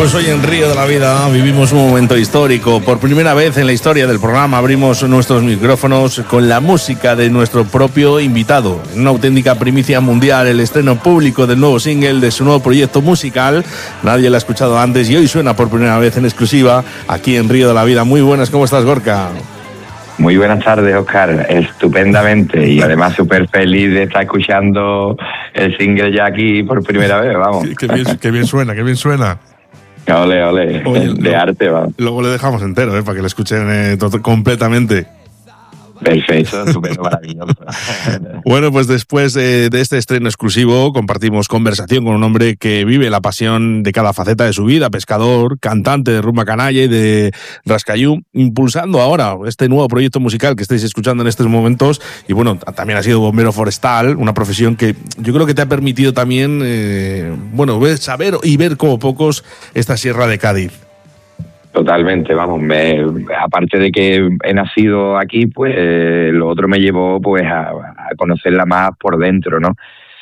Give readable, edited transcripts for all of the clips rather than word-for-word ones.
Pues hoy en Río de la Vida vivimos un momento histórico. Por primera vez en la historia del programa abrimos nuestros micrófonos con la música de nuestro propio invitado. En una auténtica primicia mundial, el estreno público del nuevo single de su nuevo proyecto musical. Nadie lo ha escuchado antes y hoy suena por primera vez en exclusiva aquí en Río de la Vida. Muy buenas, ¿cómo estás, Gorka? Muy buenas tardes, Óscar. Estupendamente y además súper feliz de estar escuchando el single ya aquí por primera vez, vamos. Qué bien suena, qué bien suena. Ole, ole, Oye, de arte, vamos. Luego le dejamos entero, para que lo escuchen completamente. Perfecto, súper maravilloso. Bueno, pues después de este estreno exclusivo compartimos conversación con un hombre que vive la pasión de cada faceta de su vida, pescador, cantante de rumba canalla y de rascayú, impulsando ahora este nuevo proyecto musical que estáis escuchando en estos momentos. Y bueno, también ha sido bombero forestal, una profesión que yo creo que te ha permitido también, saber y ver como pocos esta Sierra de Cádiz. Totalmente, vamos, aparte de que he nacido aquí, pues lo otro me llevó pues a conocerla más por dentro, ¿no?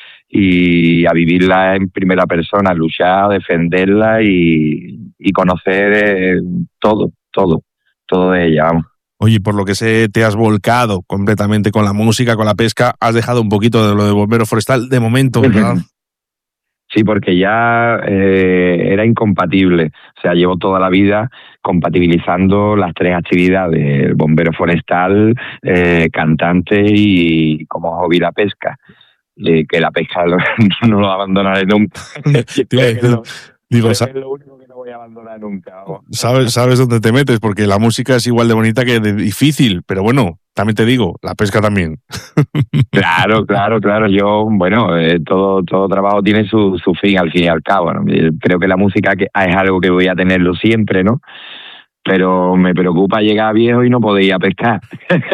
Y a vivirla en primera persona, a luchar, a defenderla y conocer todo de ella, vamos. Oye, por lo que sé, te has volcado completamente con la música, con la pesca, has dejado un poquito de lo de bombero forestal de momento, ¿verdad? Sí, porque ya era incompatible. O sea, llevo toda la vida compatibilizando las tres actividades: el bombero forestal, cantante y como hobby la pesca. Que la pesca no lo abandonaré nunca. Es lo único que no voy a abandonar nunca. Sabes dónde te metes, porque la música es igual de bonita que de difícil, pero bueno, también te digo, la pesca también. Claro. Yo, todo trabajo tiene su fin al fin y al cabo, ¿no? Creo que la música es algo que voy a tenerlo siempre, ¿no? Pero me preocupa llegar viejo y no poder ir a pescar.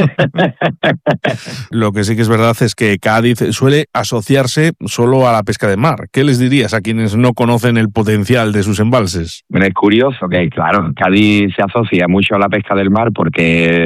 Lo que sí que es verdad es que Cádiz suele asociarse solo a la pesca de mar. ¿Qué les dirías a quienes no conocen el potencial de sus embalses? Bueno, es curioso que, claro, Cádiz se asocia mucho a la pesca del mar porque